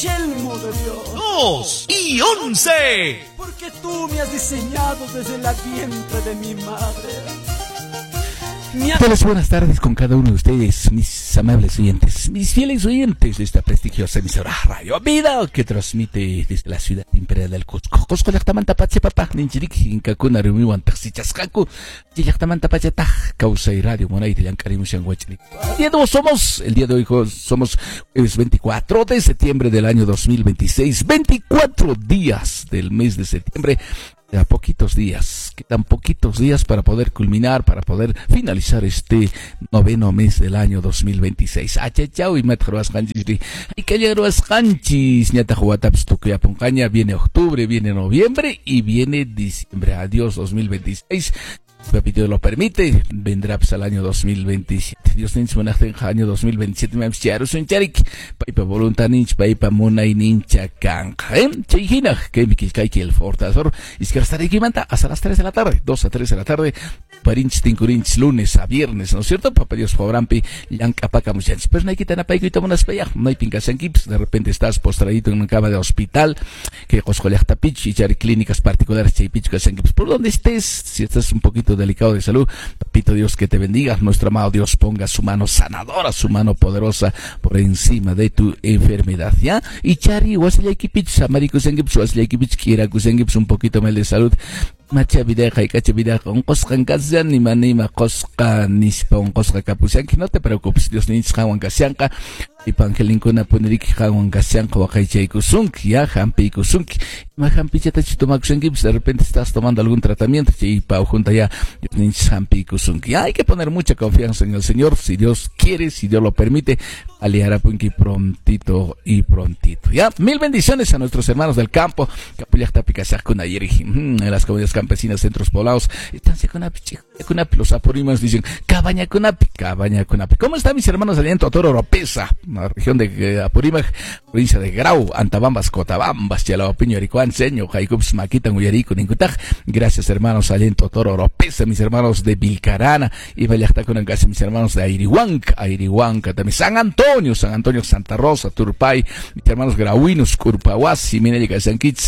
yelmo de Dios. 2 y 11. Porque tú me has diseñado desde el vientre de mi madre. Todas buenas tardes con cada uno de ustedes, mis amables oyentes, mis fieles oyentes de esta prestigiosa emisora Radio Vida, que transmite desde la ciudad imperial del Cusco. Cusco llaqtamanta pache papá, ninchirik, inkakuna remiwan taxichascacu, llaqtamanta pache taj, causa y radio monaite yankarimushan huachlik. El día de hoy somos jueves 24 de septiembre del año 2026, 24 días del mes de septiembre. A poquitos días, quedan poquitos días para poder culminar, para poder finalizar este noveno mes del año 2026. Achachao y matruas ganchis, y que llegaron ganchis, ñata juataps tukuya poncaña, viene octubre, viene noviembre y viene diciembre. Adiós 2026. Si Dios lo permite, vendrá pues al año 2027. Dios ninch monajen año 2027 me amsiaru suncharik. Paipa voluntad ninch paipa monay nincha kanja. Chayhina que mi kilkai el fortazor. Y es que estaré aquí manta hasta las 3 de la tarde, 2 a 3 de la tarde. Parinch tinkurinch lunes a viernes, ¿no es cierto? Papá Dios pobrampi yanka paca muchachos. Pero no hay que tener paico y tomonas paya. No hay pincasanquips. De repente estás postradito en una cama de hospital. Que coscoleachta pitch y chari clínicas particulares chaypich casanquips. Por donde estés, si estás un poquito delicado de salud, papito Dios que te bendiga, nuestro amado Dios ponga su mano sanadora, su mano poderosa por encima de tu enfermedad, ¿ya? Y chari, waslayakipich, samarico sengips, waslayakipich, quiera kusengips, un poquito mal de salud. Macha videja y cacha videja, un coscan kazan, ni manima cosca, nispa, un cosca capusian, que no te preocupes, Dios ni jawan kasianka, y pangelinkuna punerik jawan kasianka, wakaicha kusunki, ya, hampi kusunki, mahampi chatachitomacusengibs, de repente estás tomando algún tratamiento, y pa junta ya, ni hampi kusunki. Hay que poner mucha confianza en el Señor, si Dios quiere, si Dios lo permite, aliará punki prontito y prontito, ya. Mil bendiciones a nuestros hermanos del campo, Capulactapicasacuna Yeriji, en las comunidades campesinas, centros poblados, están Cunapi, los apurimas dicen, cabaña Cunapi. ¿Cómo están mis hermanos allá en Totoro, Oropesa, la región de Apurímac, provincia de Grau, Antabambas, Cotabambas, Chalaopiño, Aricuán, Seño, Jaicups, Maquitan, Uyarico, Nincutaj? Gracias hermanos allá en Totoro, Oropesa, mis hermanos de Vilcarana, y Vallactacunancasi, mis hermanos de Airihuanca, también San Antonio, Santa Rosa, Turpay, mis hermanos Grauinos, Curpahuasi, Minelia, Sanquits,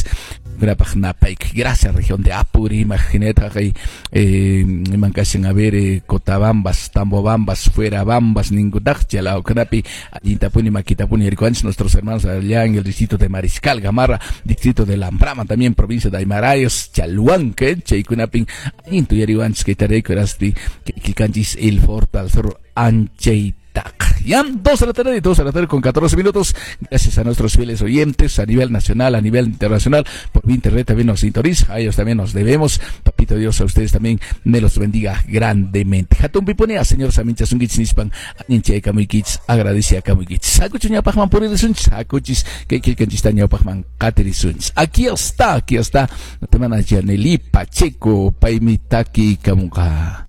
gracias región de Apurímac, Geneta, Mancasen a ver, Cotabambas, Tambobambas, Fuerabambas, Nincutaj, Chalaocanapi, Intapuni, Maquitapuni, Aricuán, nuestros hermanos allá en el distrito de Mariscal, Gamarra, distrito de Lambrama, también provincia de Aymarayos, Chalhuanque, Chaycunapin, Intuyarihuans, que Tarecorasti, que Kilcanchis, el Fortal, Zorro, Ancheita. Ya, 2 de la tarde con 14 minutos. Gracias a nuestros fieles oyentes a nivel nacional, a nivel internacional, por internet también nos sintoniza, a ellos también nos debemos. Papito Dios, a ustedes también me los bendiga grandemente. Hatun piponea, señor Samincha Sungits Nispan, Ninche Kamuikits, agradece a Kamuikits. Sakuchuña Pachman por el Suns, Sakuchis, que Kilcanchistaña Pachman, Kateri Suns. Aquí está, no te van a Janeli Pacheco, Paimitaki Kamuka.